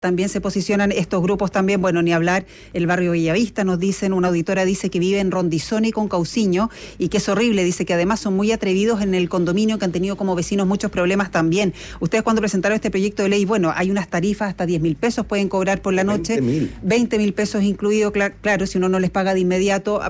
También se posicionan estos grupos también, bueno, ni hablar, el barrio Bellavista, nos dicen, una auditora dice que vive en Rondizón y con Cauciño y que es horrible, dice que además son muy atrevidos en el condominio, que han tenido como vecinos muchos problemas también. Ustedes cuando presentaron este proyecto de ley, bueno, hay unas tarifas hasta 10.000 pesos, pueden cobrar por la noche, 20.000 pesos incluido, claro, si uno no les paga de inmediato,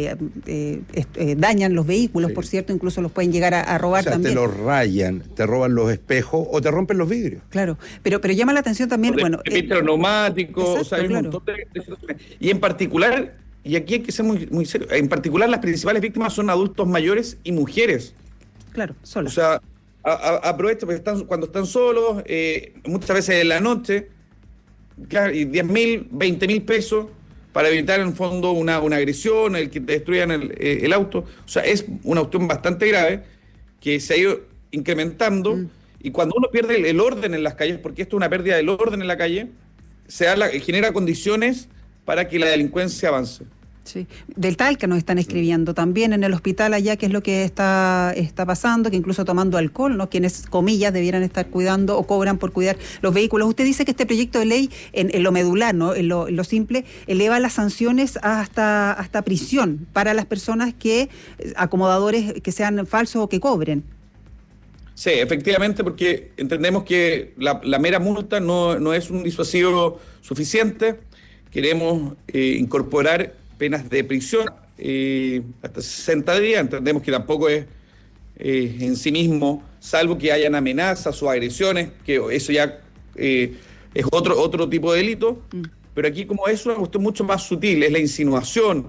dañan los vehículos, por cierto, incluso los pueden llegar a robar también. Te los rayan, te roban los espejos o te rompen los vidrios. Claro, pero llama la atención también, bueno... Los neumáticos, o sea, hay un montón de situaciones. Y en particular, y aquí hay que ser muy serio, en particular las principales víctimas son adultos mayores y mujeres. Claro, solos. O sea, aprovecho porque cuando están solos, muchas veces en la noche, claro, y 10.000, 20.000 pesos para evitar en el fondo una agresión, el que te destruyan el auto. O sea, es una cuestión bastante grave que se ha ido incrementando. Y cuando uno pierde el orden en las calles, porque esto es una pérdida del orden en la calle, genera condiciones para que la delincuencia avance. Sí. Del Talca nos están escribiendo también en el hospital allá, qué es lo que está pasando, que incluso tomando alcohol, ¿no? Quienes, comillas, debieran estar cuidando o cobran por cuidar los vehículos. Usted dice que este proyecto de ley, en lo medular, ¿no? En lo simple, eleva las sanciones hasta prisión para las personas acomodadores que sean falsos o que cobren. Sí, efectivamente, porque entendemos que la mera multa no es un disuasivo suficiente. Queremos incorporar penas de prisión hasta 60 días. Entendemos que tampoco es en sí mismo, salvo que hayan amenazas o agresiones, que eso ya es otro tipo de delito. Pero aquí, como es una cuestión mucho más sutil, es la insinuación,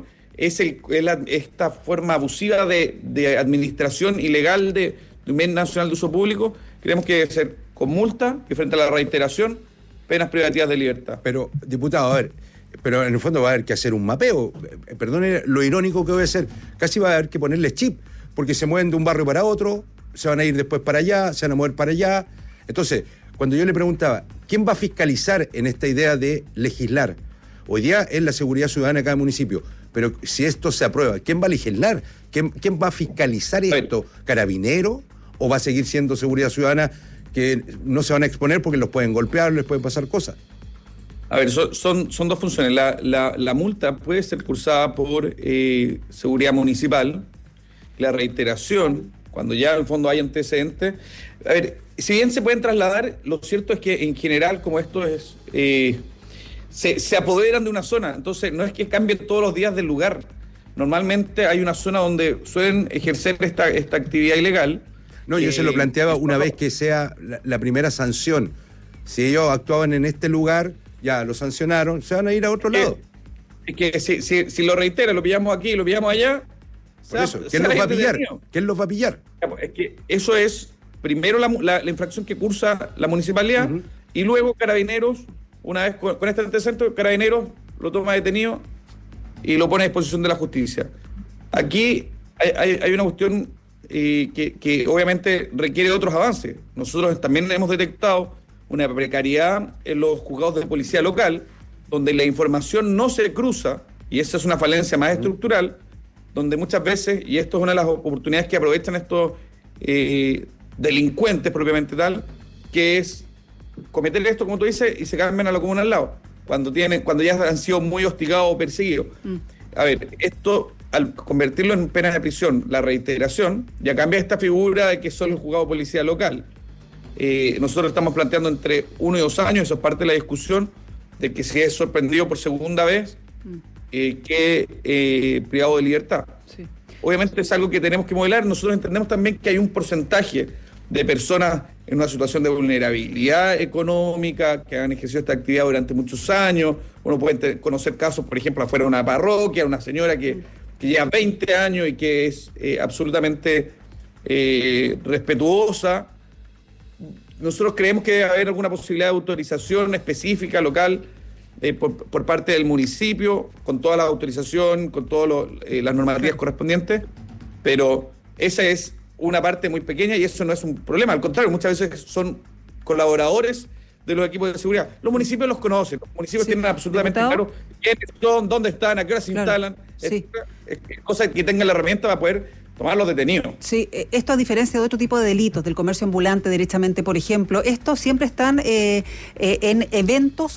esta forma abusiva de administración ilegal de un bien nacional de uso público, creemos que debe ser con multa y frente a la reiteración, penas privativas de libertad. Pero, diputado, a ver, pero en el fondo va a haber que hacer un mapeo. Perdone lo irónico que voy a hacer, casi va a haber que ponerles chip, porque se mueven de un barrio para otro, se van a ir después para allá, se van a mover para allá. Entonces, cuando yo le preguntaba, ¿quién va a fiscalizar en esta idea de legislar? Hoy día es la seguridad ciudadana de cada municipio, pero si esto se aprueba, ¿quién va a legislar? ¿Quién va a fiscalizar esto? ¿Carabinero? ¿O va a seguir siendo seguridad ciudadana que no se van a exponer porque los pueden golpear, les pueden pasar cosas? A ver, son dos funciones. La multa puede ser cursada por seguridad municipal. La reiteración, cuando ya en el fondo hay antecedentes. A ver, si bien se pueden trasladar, lo cierto es que en general, como esto es... se apoderan de una zona. Entonces, no es que cambien todos los días del lugar. Normalmente hay una zona donde suelen ejercer esta actividad ilegal. No, yo se lo planteaba una vez que sea la primera sanción. Si ellos actuaban en este lugar, ya lo sancionaron, se van a ir a otro lado. Es que si lo reitera, lo pillamos aquí, lo pillamos allá. Por eso, ¿quién los va a pillar? ¿Quién los va a pillar? Es que eso es primero la infracción que cursa la municipalidad, y luego Carabineros, una vez con este antecedente, Carabineros lo toma detenido y lo pone a disposición de la justicia. Aquí hay una cuestión que obviamente requiere otros avances. Nosotros también hemos detectado una precariedad en los juzgados de policía local, donde la información no se cruza, y esa es una falencia más estructural, donde muchas veces, y esto es una de las oportunidades que aprovechan estos delincuentes propiamente tal, que es cometer esto, como tú dices, y se cambian a lo común al lado, cuando ya han sido muy hostigados o perseguidos. A ver, esto, al convertirlo en pena de prisión, la reiteración, ya cambia esta figura de que solo el juzgado de policía local. Nosotros estamos planteando entre 1 y 2 años, eso es parte de la discusión, de que si es sorprendido por segunda vez, privado de libertad. Sí. Obviamente es algo que tenemos que modelar. Nosotros entendemos también que hay un porcentaje de personas en una situación de vulnerabilidad económica que han ejercido esta actividad durante muchos años. Uno puede conocer casos, por ejemplo, afuera de una parroquia, una señora que lleva 20 años y que es absolutamente respetuosa. Nosotros creemos que debe haber alguna posibilidad de autorización específica local por parte del municipio, con toda la autorización, con todas las normativas correspondientes, pero esa es una parte muy pequeña y eso no es un problema. Al contrario, muchas veces son colaboradores de los equipos de seguridad. Los municipios los conocen, los municipios tienen absolutamente claro quiénes son, dónde están, a qué hora se instalan. Es cosa que tengan la herramienta para poder tomar los detenidos. Sí, esto a diferencia de otro tipo de delitos, del comercio ambulante derechamente, por ejemplo, estos siempre están en eventos